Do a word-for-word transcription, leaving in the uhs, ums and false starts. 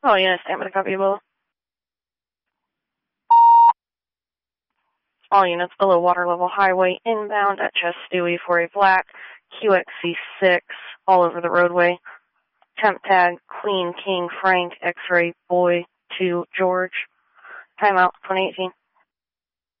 Oh, yeah, stand by the copy below. All units below water level highway inbound at Chess Stewie for a black Q X C six all over the roadway. Temp tag, Queen King Frank X-ray Boy two George. Timeout twenty eighteen.